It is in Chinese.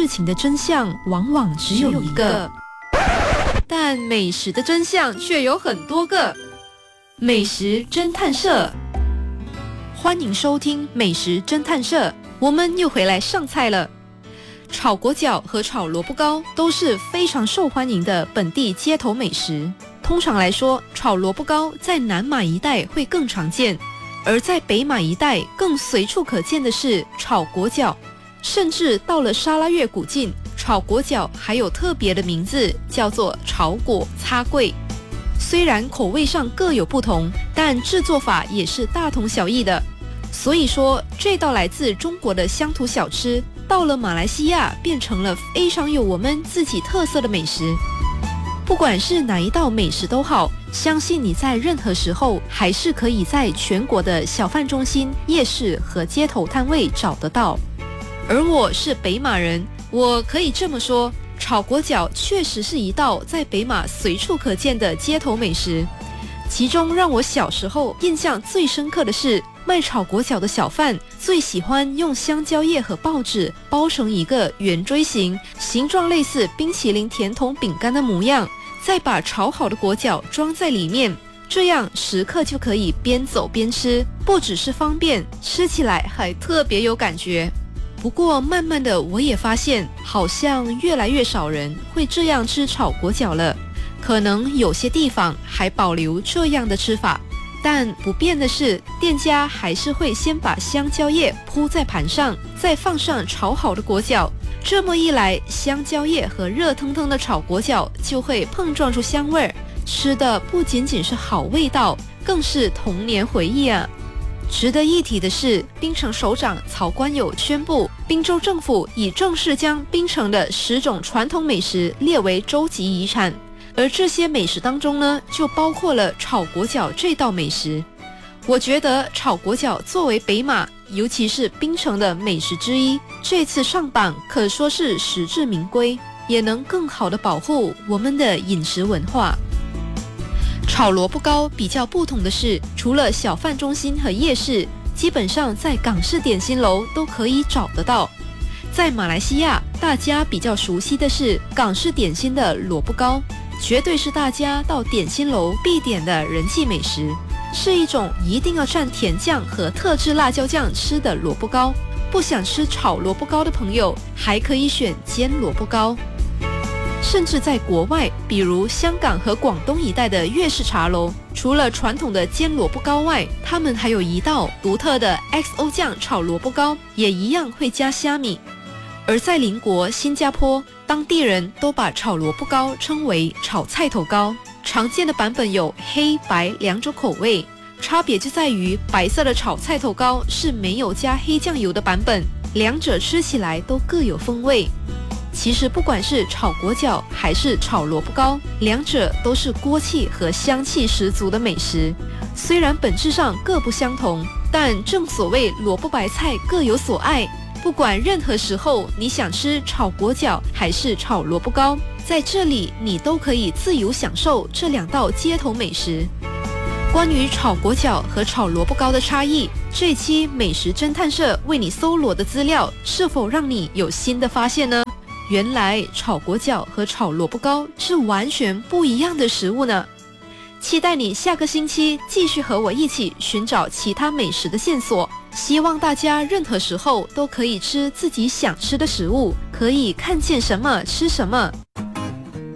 情的真相往往只有一个，但美食的真相却有很多个。美食侦探社，欢迎收听美食侦探社，我们又回来上菜了。炒粿饺和炒萝卜糕都是非常受欢迎的本地街头美食。通常来说，炒萝卜糕在南马一带会更常见，而在北马一带更随处可见的是炒粿饺。甚至到了沙拉越古晋，炒粿饺还有特别的名字，叫做炒粿擦粿。虽然口味上各有不同，但制作法也是大同小异的。所以说，这道来自中国的乡土小吃，到了马来西亚变成了非常有我们自己特色的美食。不管是哪一道美食都好，相信你在任何时候还是可以在全国的小贩中心、夜市和街头摊位找得到。而我是北马人，我可以这么说，炒粿饺确实是一道在北马随处可见的街头美食。其中让我小时候印象最深刻的是，卖炒粿饺的小贩最喜欢用香蕉叶和报纸包成一个圆锥形，形状类似冰淇淋甜筒饼干的模样，再把炒好的粿饺装在里面，这样食客就可以边走边吃，不只是方便，吃起来还特别有感觉。不过慢慢的我也发现，好像越来越少人会这样吃炒粿饺了，可能有些地方还保留这样的吃法，但不变的是，店家还是会先把香蕉叶铺在盘上，再放上炒好的粿饺。这么一来，香蕉叶和热腾腾的炒粿饺就会碰撞出香味儿，吃的不仅仅是好味道，更是童年回忆啊！值得一提的是，槟城首长曹观友宣布，槟州政府已正式将槟城的10种传统美食列为州级遗产，而这些美食当中呢，就包括了炒粿饺这道美食。我觉得炒粿饺作为北马，尤其是槟城的美食之一，这次上榜可说是实至名归，也能更好地保护我们的饮食文化。炒萝卜糕比较不同的是，除了小贩中心和夜市，基本上在港式点心楼都可以找得到。在马来西亚，大家比较熟悉的是港式点心的萝卜糕，绝对是大家到点心楼必点的人气美食，是一种一定要蘸甜酱和特制辣椒酱吃的萝卜糕。不想吃炒萝卜糕的朋友，还可以选煎萝卜糕。甚至在国外，比如香港和广东一带的粤式茶楼，除了传统的煎萝卜糕外，他们还有一道独特的 XO 酱炒萝卜糕，也一样会加虾米。而在邻国新加坡，当地人都把炒萝卜糕称为炒菜头糕，常见的版本有黑白2种口味，差别就在于白色的炒菜头糕是没有加黑酱油的版本，两者吃起来都各有风味。其实不管是炒粿饺还是炒萝卜糕，两者都是锅气和香气十足的美食。虽然本质上各不相同，但正所谓萝卜白菜各有所爱，不管任何时候你想吃炒粿饺还是炒萝卜糕，在这里你都可以自由享受这2道街头美食。关于炒粿饺和炒萝卜糕的差异，这期美食侦探社为你搜罗的资料是否让你有新的发现呢？原来炒粿饺和炒萝卜糕是完全不一样的食物呢。期待你下个星期继续和我一起寻找其他美食的线索，希望大家任何时候都可以吃自己想吃的食物，可以看见什么吃什么。